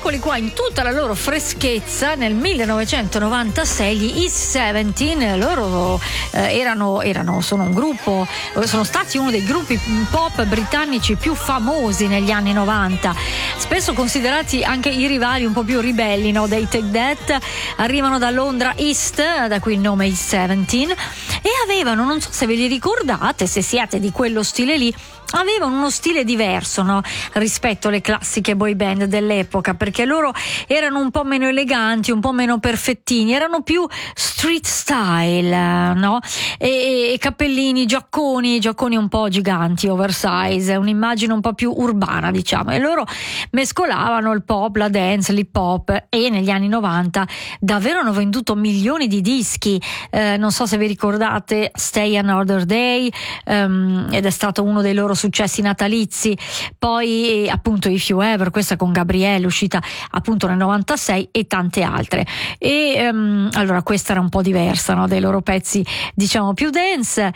eccoli qua in tutta la loro freschezza nel 1996, gli East 17. Loro sono un gruppo, sono stati uno dei gruppi pop britannici più famosi negli anni 90, spesso considerati anche i rivali un po' più ribelli, no, dei Take That. Arrivano da Londra East, da qui il nome East 17, e avevano, non so se ve li ricordate, se siete di quello stile lì, avevano uno stile diverso, no, rispetto alle classiche boy band dell'epoca, perché loro erano un po' meno eleganti, un po' meno perfettini, erano più street style, no? E cappellini, giacconi un po' giganti, oversize, un'immagine un po' più urbana, diciamo, e loro mescolavano il pop, la dance, l'hip hop, e negli anni 90 davvero hanno venduto milioni di dischi. Non so se vi ricordate Stay Another Day, ed è stato uno dei loro successi natalizi. Poi appunto If You Ever, questa con Gabriele, uscita appunto nel 96, e tante altre. E allora questa era un po' diversa, no, dei loro pezzi, diciamo, più dance.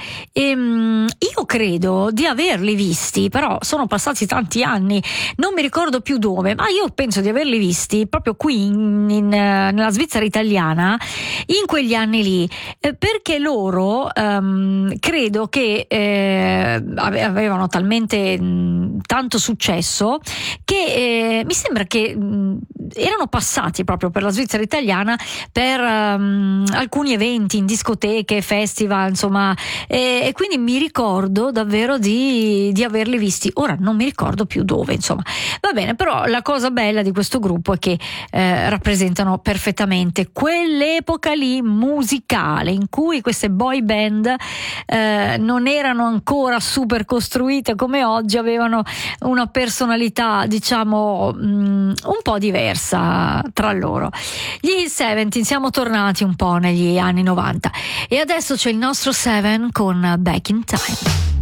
Io credo di averli visti, però sono passati tanti anni, non mi ricordo più dove, ma io penso di averli visti proprio qui nella Svizzera italiana in quegli anni lì, perché loro credo che avevano talmente tanto successo che mi sembra che erano passati proprio per la Svizzera italiana per alcuni eventi in discoteche, festival, insomma, e quindi mi ricordo davvero di averli visti. Ora non mi ricordo più dove, insomma, va bene. Però la cosa bella di questo gruppo è che rappresentano perfettamente quell'epoca lì musicale in cui queste boy band non erano ancora super costruite come oggi, avevano una personalità, diciamo, un po' diversa tra loro. Gli 70, siamo tornati un po' negli anni 90 e adesso c'è il nostro Seven con Back in Time.